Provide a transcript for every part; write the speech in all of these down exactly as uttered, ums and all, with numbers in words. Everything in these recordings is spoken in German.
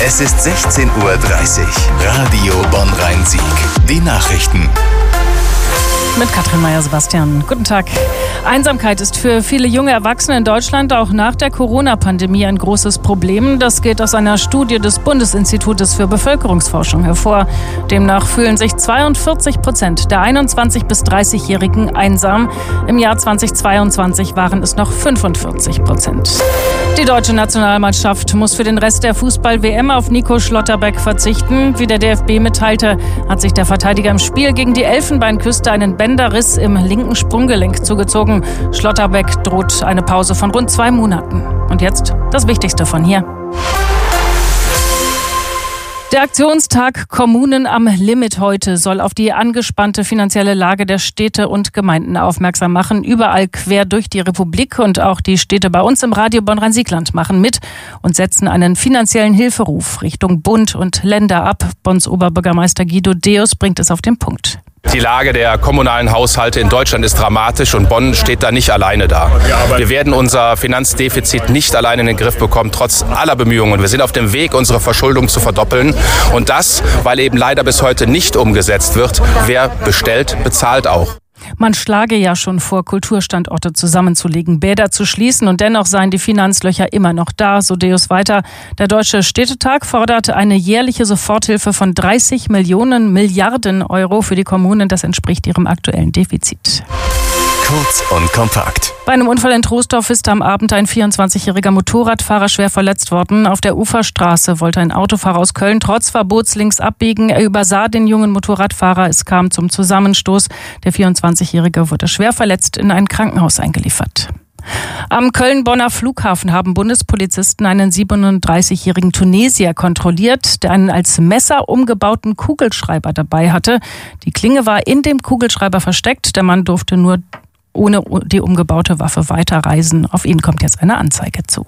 Es ist sechzehn Uhr dreißig. Radio Bonn-Rhein-Sieg. Die Nachrichten. Mit Katrin Meyer-Sebastian. Guten Tag. Einsamkeit ist für viele junge Erwachsene in Deutschland auch nach der Corona-Pandemie ein großes Problem. Das geht aus einer Studie des Bundesinstitutes für Bevölkerungsforschung hervor. Demnach fühlen sich zweiundvierzig Prozent der einundzwanzig- bis dreißigjährigen einsam. Im Jahr zweitausendzweiundzwanzig waren es noch fünfundvierzig Prozent. Die deutsche Nationalmannschaft muss für den Rest der Fußball-W M auf Nico Schlotterbeck verzichten. Wie der D F B mitteilte, hat sich der Verteidiger im Spiel gegen die Elfenbeinküste einen Bänderriss im linken Sprunggelenk zugezogen. Schlotterbeck droht eine Pause von rund zwei Monaten. Und jetzt das Wichtigste von hier. Der Aktionstag Kommunen am Limit heute soll auf die angespannte finanzielle Lage der Städte und Gemeinden aufmerksam machen. Überall quer durch die Republik und auch die Städte bei uns im Radio Bonn-Rhein-Sieg-Land machen mit und setzen einen finanziellen Hilferuf Richtung Bund und Länder ab. Bonns Oberbürgermeister Guido Deus bringt es auf den Punkt. Die Lage der kommunalen Haushalte in Deutschland ist dramatisch und Bonn steht da nicht alleine da. Wir werden unser Finanzdefizit nicht alleine in den Griff bekommen, trotz aller Bemühungen. Wir sind auf dem Weg, unsere Verschuldung zu verdoppeln. Und das, weil eben leider bis heute nicht umgesetzt wird. Wer bestellt, bezahlt auch. Man schlage ja schon vor, Kulturstandorte zusammenzulegen, Bäder zu schließen und dennoch seien die Finanzlöcher immer noch da, so Deus weiter. Der Deutsche Städtetag fordert eine jährliche Soforthilfe von dreißig Millionen Milliarden Euro für die Kommunen. Das entspricht ihrem aktuellen Defizit. Kurz und kompakt. Bei einem Unfall in Troisdorf ist am Abend ein vierundzwanzigjähriger Motorradfahrer schwer verletzt worden. Auf der Uferstraße wollte ein Autofahrer aus Köln trotz Verbots links abbiegen. Er übersah den jungen Motorradfahrer. Es kam zum Zusammenstoß. Der vierundzwanzigjährige wurde schwer verletzt in ein Krankenhaus eingeliefert. Am Köln-Bonner Flughafen haben Bundespolizisten einen siebenunddreißigjährigen Tunesier kontrolliert, der einen als Messer umgebauten Kugelschreiber dabei hatte. Die Klinge war in dem Kugelschreiber versteckt. Der Mann durfte nur ohne die umgebaute Waffe weiterreisen. Auf ihn kommt jetzt eine Anzeige zu.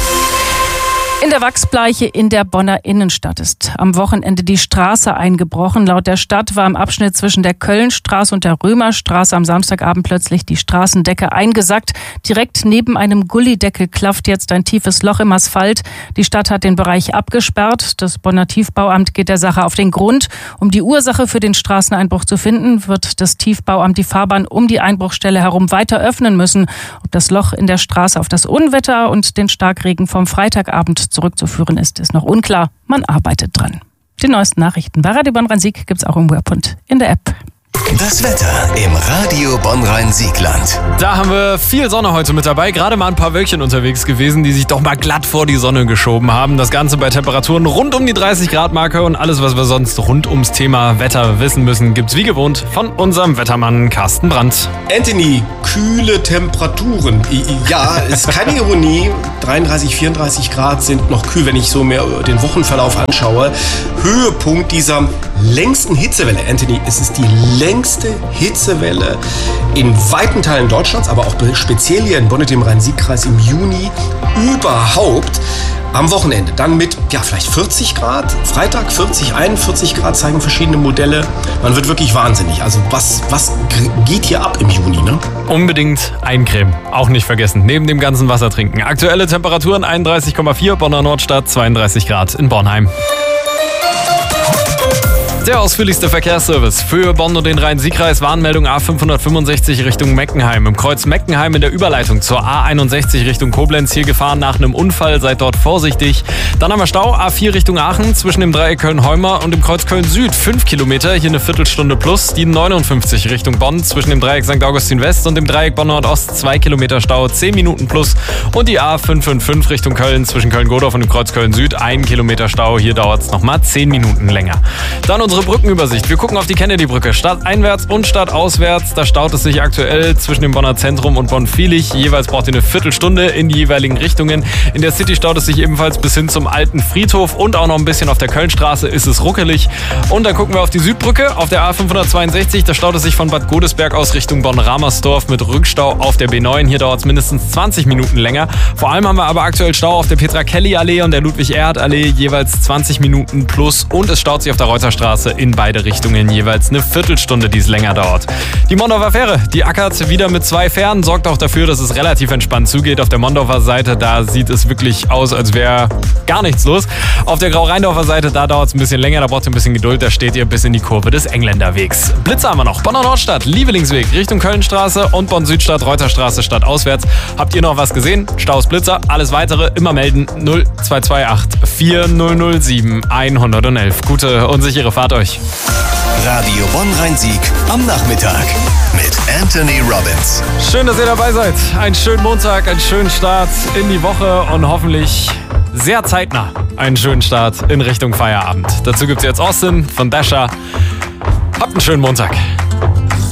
In der Wachsbleiche in der Bonner Innenstadt ist am Wochenende die Straße eingebrochen. Laut der Stadt war im Abschnitt zwischen der Kölnstraße und der Römerstraße am Samstagabend plötzlich die Straßendecke eingesackt. Direkt neben einem Gullydeckel klafft jetzt ein tiefes Loch im Asphalt. Die Stadt hat den Bereich abgesperrt. Das Bonner Tiefbauamt geht der Sache auf den Grund. Um die Ursache für den Straßeneinbruch zu finden, wird das Tiefbauamt die Fahrbahn um die Einbruchstelle herum weiter öffnen müssen. Ob das Loch in der Straße auf das Unwetter und den Starkregen vom Freitagabend zurückzuführen ist, ist noch unklar. Man arbeitet dran. Die neuesten Nachrichten bei Radio Bonn-Rhein-Sieg gibt es auch im Web und in der App. Das Wetter im Radio Bonn-Rhein-Sieg-Land. Da haben wir viel Sonne heute mit dabei. Gerade mal ein paar Wölkchen unterwegs gewesen, die sich doch mal glatt vor die Sonne geschoben haben. Das Ganze bei Temperaturen rund um die dreißig Grad Marke und alles, was wir sonst rund ums Thema Wetter wissen müssen, gibt's wie gewohnt von unserem Wettermann Carsten Brandt. Anthony, kühle Temperaturen. Ja, ist keine Ironie. dreiunddreißig, vierunddreißig Grad sind noch kühl, wenn ich so mir den Wochenverlauf anschaue. Höhepunkt dieser längsten Hitzewelle. Anthony, es ist die längste Hitzewelle in weiten Teilen Deutschlands, aber auch speziell hier in Bonn und dem Rhein-Sieg-Kreis im Juni überhaupt. Am Wochenende dann mit, ja, vielleicht vierzig Grad. Freitag vierzig, einundvierzig Grad zeigen verschiedene Modelle. Man wird wirklich wahnsinnig. Also was, was geht hier ab im Juni, ne? Unbedingt eincremen. Auch nicht vergessen. Neben dem ganzen Wasser trinken. Aktuelle Temperaturen einunddreißig Komma vier, Bonner Nordstadt zweiunddreißig Grad in Bornheim. Der ausführlichste Verkehrsservice für Bonn und den Rhein-Sieg-Kreis. Warnmeldung A fünfhundertfünfundsechzig Richtung Meckenheim. Im Kreuz Meckenheim in der Überleitung zur A einundsechzig Richtung Koblenz. Hier gefahren nach einem Unfall. Seid dort vorsichtig. Dann haben wir Stau A vier Richtung Aachen zwischen dem Dreieck Köln-Heumer und dem Kreuz Köln-Süd. Fünf Kilometer, hier eine Viertelstunde plus. Die neunundfünfzig Richtung Bonn zwischen dem Dreieck Sankt Augustin West und dem Dreieck Bonn Nordost. Zwei Kilometer Stau, zehn Minuten plus. Und die A fünfhundertfünfundfünfzig Richtung Köln zwischen Köln-Godorf und dem Kreuz Köln-Süd. Ein Kilometer Stau, hier dauert es nochmal zehn Minuten länger. Dann unsere Brückenübersicht. Wir gucken auf die Kennedy-Brücke. Stadteinwärts und stadtauswärts. Da staut es sich aktuell zwischen dem Bonner Zentrum und Bonn-Viehlich. Jeweils braucht ihr eine Viertelstunde in die jeweiligen Richtungen. In der City staut es sich ebenfalls bis hin zum alten Friedhof und auch noch ein bisschen auf der Kölnstraße ist es ruckelig. Und dann gucken wir auf die Südbrücke. Auf der A fünfhundertzweiundsechzig, da staut es sich von Bad Godesberg aus Richtung Bonn-Ramersdorf mit Rückstau auf der B neun. Hier dauert es mindestens zwanzig Minuten länger. Vor allem haben wir aber aktuell Stau auf der Petra-Kelly-Allee und der Ludwig-Erhard-Allee. Jeweils zwanzig Minuten plus. Und es staut sich auf der Reuterstraße Straße in beide Richtungen jeweils eine Viertelstunde, die es länger dauert. Die Mondorfer Fähre, die ackert wieder mit zwei Fähren, sorgt auch dafür, dass es relativ entspannt zugeht. Auf der Mondorfer Seite, da sieht es wirklich aus, als wäre gar nichts los. Auf der Grau-Rheindorfer Seite, da dauert es ein bisschen länger, da braucht ihr ein bisschen Geduld, da steht ihr bis in die Kurve des Engländerwegs. Blitze haben wir noch. Bonner Nordstadt, Lievelingsweg Richtung Kölnstraße und Bonn-Südstadt, Reuterstraße stadtauswärts. Habt ihr noch was gesehen? Staus, Blitzer, alles weitere immer melden. null zwei zwei acht vier null null sieben eins eins eins. Gute und sichere Fahrt euch. Radio Bonn-Rhein-Sieg am Nachmittag mit Anthony Robbins. Schön, dass ihr dabei seid. Einen schönen Montag, einen schönen Start in die Woche und hoffentlich sehr zeitnah einen schönen Start in Richtung Feierabend. Dazu gibt es jetzt Austin von Dasher. Habt einen schönen Montag.